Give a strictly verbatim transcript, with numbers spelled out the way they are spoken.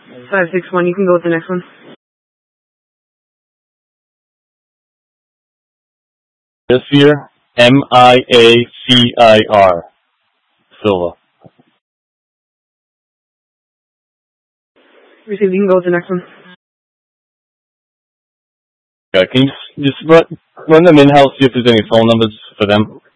five six one, you can go with the next one. Miacir, M I A C I R, Silva. Received, you can go with the next one. Yeah, can you just, just run, run them in-house, see if there's any phone numbers for them?